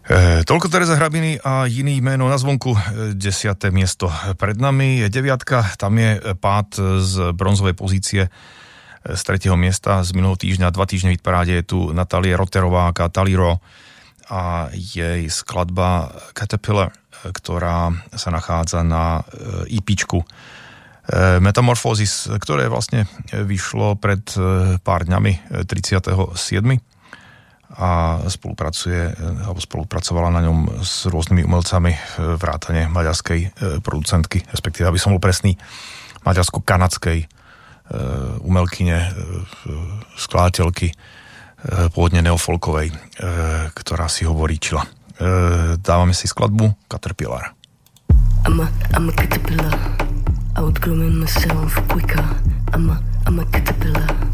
Toľko Tereza Hrabiny a iný meno na zvonku. 10. miesto pred nami je 9. Tam je pád z bronzovej pozície z 3. miesta z minulého týždňa. 2 týždne v paráde je tu Natália Roterová a Taliro a jej skladba Caterpillar, ktorá sa nachádza na EPčku Metamorphosis, ktoré vlastne vyšlo pred pár dňami 37. a spolupracovala na ňom s rôznymi umelcami vrátane maďarskej producentky, respektíve, aby som bol presný, maďarsko-kanadskej umelkyne, skladateľky pôvodne neofolkovej, ktorá si ho voríčila. Dávame si skladbu Caterpillar. I'm a caterpillar, outgrowing myself quicker. I'm a caterpillar.